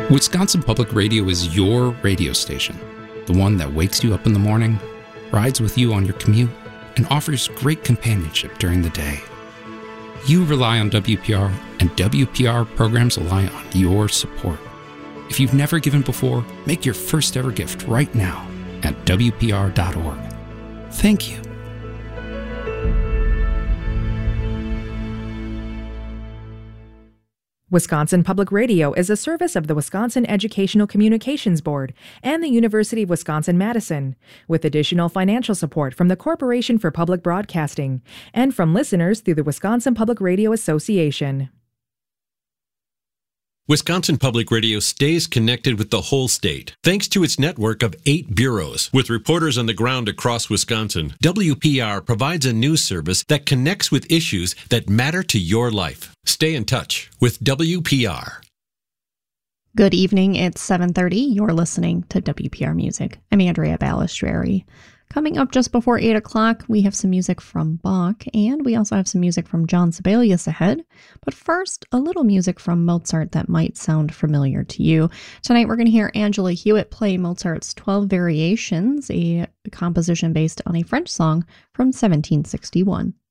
Wisconsin Public Radio is your radio station, the one that wakes you up in the morning, rides with you on your commute, and offers great companionship during the day. You rely on WPR, and WPR programs rely on your support. If you've never given before, make your first ever gift right now at WPR.org. Thank you. Wisconsin Public Radio is a service of the Wisconsin Educational Communications Board and the University of Wisconsin-Madison, with additional financial support from the Corporation for Public Broadcasting and from listeners through the Wisconsin Public Radio Association. Wisconsin Public Radio stays connected with the whole state thanks to its network of 8 bureaus. With reporters on the ground across Wisconsin, WPR provides a news service that connects with issues that matter to your life. Stay in touch with WPR. Good evening. It's 7:30. You're listening to WPR Music. I'm Andrea Balistreri. Coming up just before 8 o'clock, we have some music from Bach, and we also have some music from John Sibelius ahead. But first, a little music from Mozart that might sound familiar to you. Tonight, we're going to hear Angela Hewitt play Mozart's 12 Variations, a composition based on a French song from 1761.